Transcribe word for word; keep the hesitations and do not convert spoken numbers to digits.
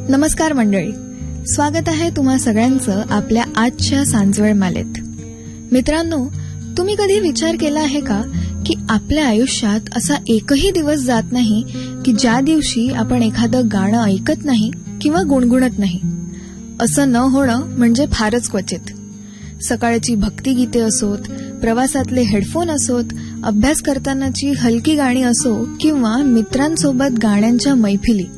नमस्कार मंडळी, स्वागत आहे तुम्हा सगळ्यांचं आपल्या आजच्या सांजवेळ मालेत. मित्रांनो, तुम्ही कधी विचार केला आहे का की आपल्या आयुष्यात असा एकही दिवस जात नाही की ज्या दिवशी आपण एखादं गाणं ऐकत नाही किंवा गुणगुणत नाही. असं न होणं म्हणजे फारच क्वचित. सकाळची भक्तिगीते असोत, प्रवासातले हेडफोन असोत, अभ्यास करतानाची हलकी गाणी असो किंवा मित्रांसोबत गाण्यांच्या मैफिली,